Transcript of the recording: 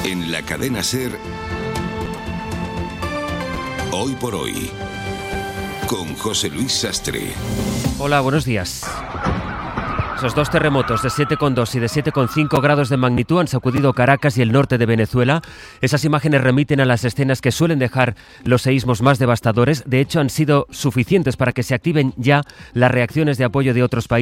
En la cadena SER, Hoy por Hoy, con José Luis Sastre. Hola, buenos días. Esos dos terremotos de 7,2 y de 7,5 grados de magnitud han sacudido Caracas y el norte de Venezuela. Esas imágenes remiten a las escenas que suelen dejar los seísmos más devastadores. De hecho, han sido suficientes para que se activen ya las reacciones de apoyo de otros países.